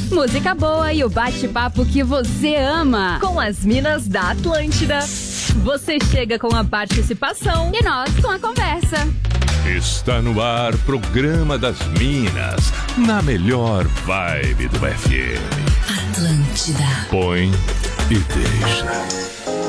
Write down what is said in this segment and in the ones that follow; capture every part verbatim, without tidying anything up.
Música boa e o bate-papo que você ama. Com as minas da Atlântida. Você chega com a participação e nós com a conversa. Está no ar, Programa das Minas, na melhor vibe do F M. Atlântida. Põe e deixa.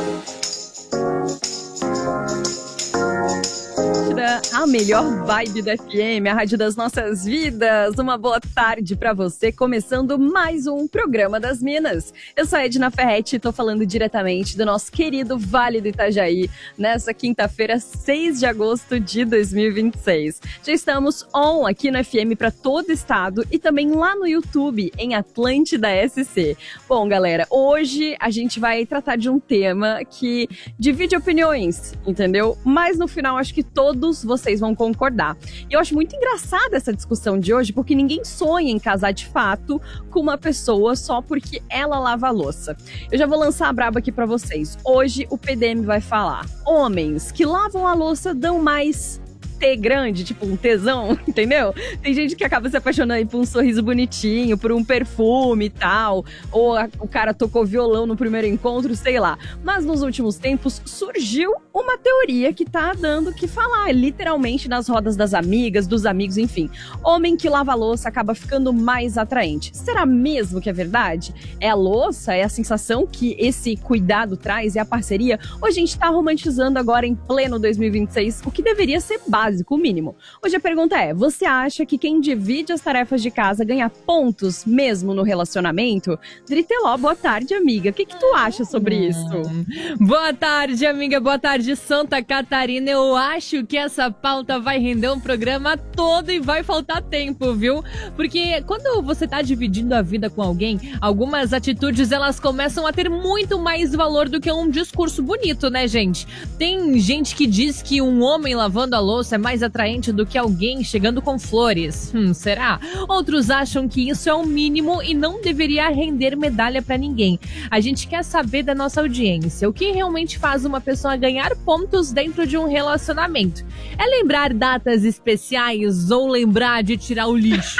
A melhor vibe da F M, a rádio das nossas vidas. Uma boa tarde pra você, começando mais um Programa das Minas. Eu sou a Edna Ferretti e tô falando diretamente do nosso querido Vale do Itajaí, nessa quinta-feira, seis de agosto de dois mil e vinte e seis. Já estamos on aqui no F M pra todo o estado e também lá no YouTube, em Atlântida S C. Bom, galera, hoje a gente vai tratar de um tema que divide opiniões, entendeu? Mas no final, acho que todos vocês vão concordar. E eu acho muito engraçada essa discussão de hoje, porque ninguém sonha em casar de fato com uma pessoa só porque ela lava a louça. Eu já vou lançar a braba aqui pra vocês. Hoje o P D M vai falar: homens que lavam a louça dão mais T grande, tipo um tesão, entendeu? Tem gente que acaba se apaixonando aí por um sorriso bonitinho, por um perfume e tal, ou a, o cara tocou violão no primeiro encontro, sei lá. Mas nos últimos tempos surgiu uma teoria que tá dando o que falar, literalmente nas rodas das amigas, dos amigos, enfim. Homem que lava a louça acaba ficando mais atraente. Será mesmo que é verdade? É a louça? É a sensação que esse cuidado traz? É a parceria? Ou a gente tá romantizando agora em pleno dois mil e vinte e seis o que deveria ser básico? Básico, o mínimo. Hoje a pergunta é: você acha que quem divide as tarefas de casa ganha pontos mesmo no relacionamento? Driteló, boa tarde, amiga. O que, que tu acha sobre isso? Boa tarde, amiga. Boa tarde, Santa Catarina. Eu acho que essa pauta vai render um programa todo e vai faltar tempo, viu? Porque quando você tá dividindo a vida com alguém, algumas atitudes elas começam a ter muito mais valor do que um discurso bonito, né, gente? Tem gente que diz que um homem lavando a louça é mais atraente do que alguém chegando com flores. Hum, será? Outros acham que isso é o mínimo e não deveria render medalha pra ninguém. A gente quer saber da nossa audiência. O que realmente faz uma pessoa ganhar pontos dentro de um relacionamento? É lembrar datas especiais ou lembrar de tirar o lixo?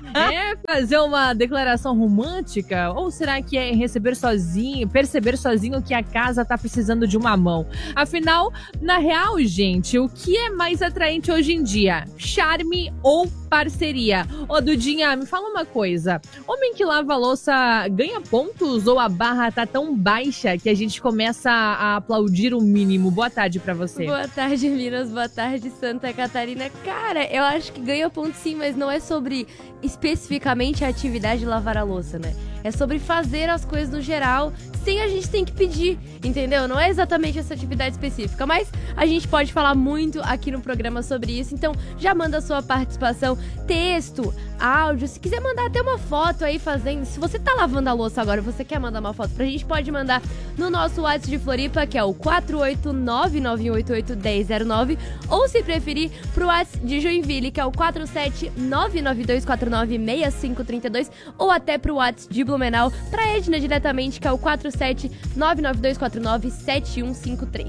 É fazer uma declaração romântica? Ou será que é receber sozinho, perceber sozinho que a casa tá precisando de uma mão? Afinal, na real, gente, o que é mais atraente hoje em dia? Charme ou parceria? Ô, Dudinha, me fala uma coisa. Homem que lava a louça ganha pontos ou a barra tá tão baixa que a gente começa a aplaudir o mínimo? Boa tarde pra você. Boa tarde, Minas. Boa tarde, Santa Catarina. Cara, eu acho que ganha ponto sim, mas não é sobre especificamente a atividade de lavar a louça, né? É sobre fazer as coisas no geral sem a gente ter que pedir, entendeu? Não é exatamente essa atividade específica, mas a gente pode falar muito aqui no programa sobre isso. Então já manda a sua participação, texto, áudio, se quiser mandar até uma foto aí fazendo. Se você tá lavando a louça agora e você quer mandar uma foto pra gente, pode mandar no nosso WhatsApp de Floripa, que é o quatro oito nove nove oito oito um zero zero nove, ou se preferir pro WhatsApp de Joinville, que é o quatro sete nove nove dois quatro nove seis cinco três dois, ou até pro WhatsApp de Blumenau, pra Edna diretamente, que é o quatro sete nove nove dois quatro nove sete um cinco três.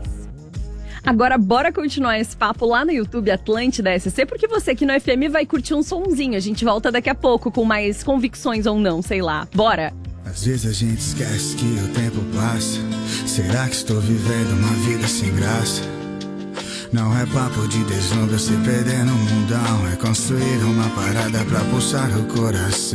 Agora, bora continuar esse papo lá no YouTube Atlântida S C, porque você aqui no F M vai curtir um sonzinho. A gente volta daqui a pouco com mais convicções ou não, sei lá. Bora! Às vezes a gente esquece que o tempo passa. Será que estou vivendo uma vida sem graça? Não é papo de deslumbre, se perder no mundão. É construir uma parada pra pulsar o coração.